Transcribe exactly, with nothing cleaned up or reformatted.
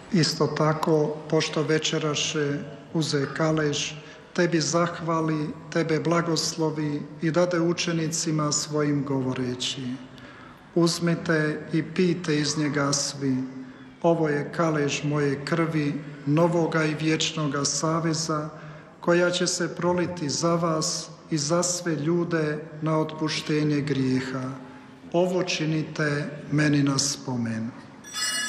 Isto tako, pošto večeraše uze kalež, tebi zahvali, tebe blagoslovi i dade učenicima svojim govoreći: uzmite i pijte iz njega svi, ovo je kalež moje krvi, novoga i vječnoga saveza, koja će se proliti za vas i za sve ljude na otpuštenje grijeha. Ovo činite meni na spomen.